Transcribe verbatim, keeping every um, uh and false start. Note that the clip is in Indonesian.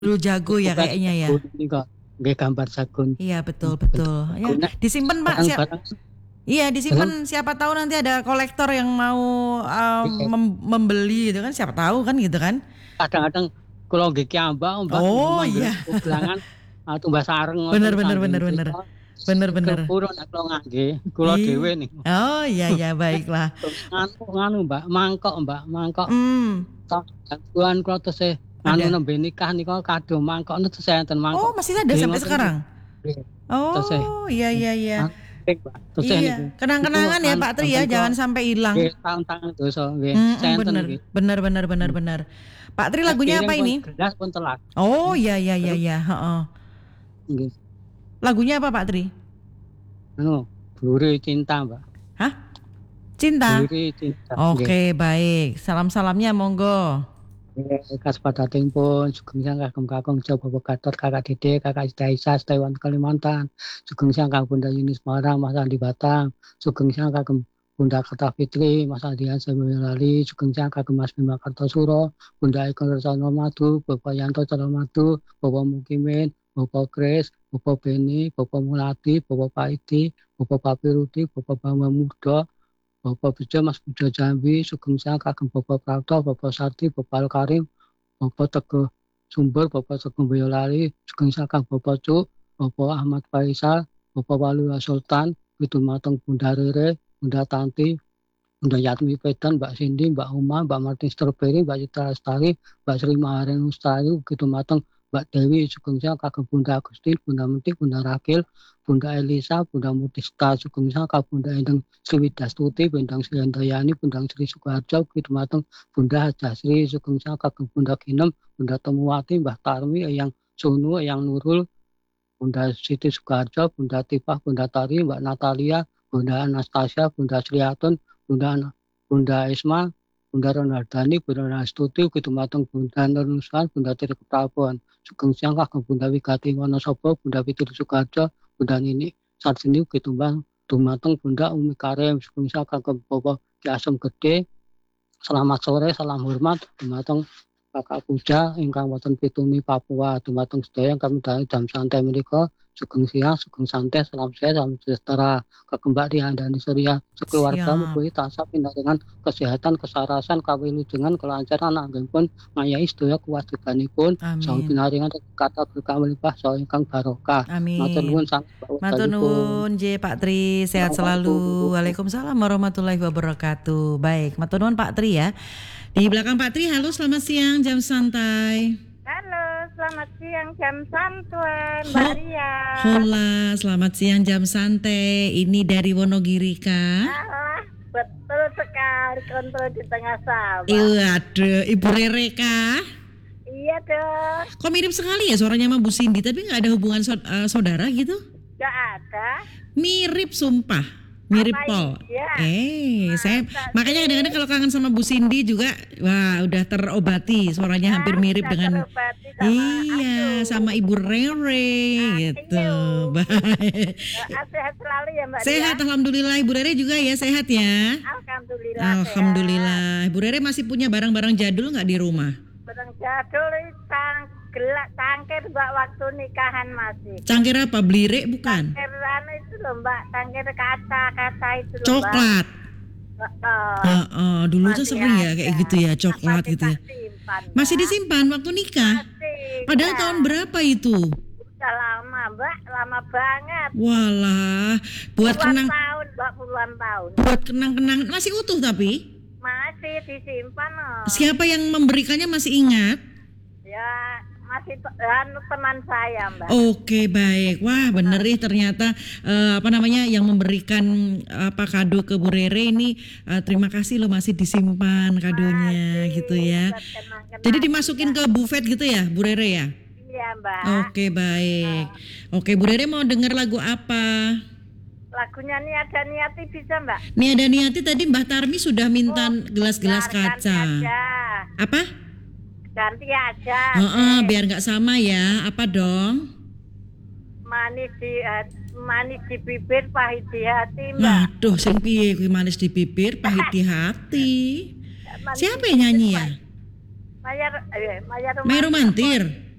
Dulu jago ya kayaknya ya. Ini kok nggih gambar sabun. Iya betul betul. Ya, disimpan Pak siap. Barang-barang Iya barang disimpan siapa tahu nanti ada kolektor yang mau uh, mem- membeli gitu kan siapa tahu kan gitu kan. Kadang-kadang kula nggih kiambak Mbak Oh manggil iya. gelangan tumbas sareng Bener ngoten bener saking bener bener. kita. Bener bener. Kepuro nek kula nggih kula dhewe niku. Oh iya iya baiklah. Nganu nganu Mbak, mangkok Mbak, mangkok. Hmm. Tuan kula tesih nganu nembe nikah nika kado mangkok niku tesih enten mangkok. Oh masih ada sampai sekarang. Oh iya iya iya. Iya, kenang-kenangan ya Pak Tri ya, jangan sampai hilang. Nggih, tahun-tahun dosa nggih. Bener, bener, bener, bener, bener. Pak Tri lagunya apa ini? Gelas pun telak. Oh iya iya iya iya, heeh. Nggih. Lagunya apa Pak Tri? Anu, Bluri Cinta, Mbak. Hah? Cinta? Bluri Cinta. Oke, baik. Salam-salamnya monggo. Kasepadatingipun sugeng sang kagem kakung Jawa Bapak Gatot Kakak Dede Kakak Daisa Stewan Kalimantan sugeng sang kagem Bunda Yuni Semarang Mas Andi Batang sugeng sang kagem Bunda Karta Fitri Mas Adian Semelali sugeng sang kagem Mas Bima Kartosuro Bunda Eko Rersano Madu Bapak Yanto Calomadu Bapak Mukimin Bapak Kris Bapak Beni Bapak Mulati Bapak Paidi Bapak Papirudi Bapak Bambang Muda Bapak Bejo Mas Bejo Jambi sugeng sang kagem Bapak Prapto Bapak Sati Bapak Al Karim Bapak Teguh Sumber Bapak Teguh Boyolali sugeng sang kagem Bapak Cuk Bapak Ahmad Faisal Bapak Waluya Sultan Pitu Mateng Bunda Rere Bunda Tanti Bunda Yatmi Pedan Mbak Cindy Mbak Uma Mbak Martin Strawberry Mbak Citra Lestari Mbak Sri Mahareng Lestari Pitu Mateng Mbak Dewi sugeng sang kagem Bunda Agustin Bunda Mentik Bunda Rakil Bunda Elisa, Bunda Mutista, Sugeng Saka, Bunda Endang Sriwidastuti, Bundang Sri Handayani, Bundang Sri Sukoharjo, Kidumateng, Bunda Hajasri, Sugeng Saka, Bunda Ginem, Bunda Temuwati, Mbah Tarmi, Eyang Sunu, Eyang Nurul, Bunda Siti Sukoharjo, Bunda Tipah, Bunda Tari, Mbak Natalia, Bunda Anastasia, Bunda Sriatun, Bunda Bunda Isma, Bunda Ronaldani, Bunda Nastuti, Kidumateng, Bunda Nurnusan, Bunda Tiri Ketabuan, Sugeng Saka, Bunda Wigati Wonosobo, Bunda Fitri Sukoharjo, Bunda Nini saat ini kitumbang dumateng Bunda Umi Karim sugeng saka Bapak Ki Asem Gede. Selamat sore, salam hormat dumateng Kakak Puja ingkang wonten Pituni Papua dumateng sedaya kami dalem jam santai menika sugeng siang sugeng santai salam sehat salam sejahtera kagem Mbak Diandani Surya sekeluarga mugi tansah pinangangan kesehatan kesarasan kawilujengan kelancaran anggenipun ngayahi sedaya kewajibanipun saha pinaringan kata berkah melimpah saha ingkang barokah. Matur nuwun Matur nuwun J Pak Tri sehat selalu. Waalaikumsalam warahmatullahi wabarakatuh. Baik, matur nuwun Pak Tri ya. Di belakang Pak Tri, halo selamat siang jam santai. Halo, selamat siang jam santai Mbak Ria. Hola, selamat siang jam santai. Ini dari Wonogiri kah? Alah, betul sekali kontrol di tengah sawah. Iya, aduh, Ibu Rere kah? Iya dong. Kok mirip sekali ya suaranya sama Bu Cindy, tapi nggak ada hubungan saudara gitu? Nggak ada. Mirip sumpah. Mirip Pol. Ya? Eh, nah, saya makanya kadang-kadang kalau kangen sama Bu Cindy juga, wah udah terobati suaranya nah, hampir mirip dengan sama iya aku. Sama Ibu Rere nah, gitu. Baik. Sehat selalu ya Mbak. Sehat ya? Alhamdulillah. Ibu Rere juga ya sehat ya. Alhamdulillah. Alhamdulillah. Sehat. Ibu Rere masih punya barang-barang jadul nggak di rumah? Barang jadul tang gelak cangkir Mbak waktu nikahan masih. Cangkir apa? Blire bukan? Cangkir anu itu loh Mbak, cangkir kaca kaca itu loh. Coklat. Uh, uh, uh, dulu tuh sering ya kayak gitu ya coklat gitu ya. Simpan, masih disimpan waktu nikah. Masih, padahal ya. Tahun berapa itu? Udah lama Mbak, lama banget. Walah, buat puluhan kenang. tahun Mbak, puluhan tahun. Buat kenang-kenang masih utuh tapi? Masih disimpan loh. Siapa yang memberikannya masih ingat? Ya. Masih anu teman saya Mbak. Oke baik, wah bener nih ternyata uh, apa namanya yang memberikan apa kado ke Bu Rere ini uh, terima kasih loh masih disimpan kadonya masih, gitu ya. Kenang-kenang. Jadi dimasukin ke buffet gitu ya Bu Rere ya? Iya Mbak. Oke baik, uh. Oke Bu Rere mau denger lagu apa? Lagunya Niada Niati bisa Mbak? Niada Niati tadi Mbah Tarmi sudah minta oh, gelas-gelas kaca. Apa? Ganti aja. Oh, biar nggak sama ya. Apa dong? Manis di manis di bibir, pahit di hati, Mbak. Waduh, sing piye kuwi manis di bibir, pahit di hati. Siapa yang nyanyi ya? Maya, eh, Maya Romantir.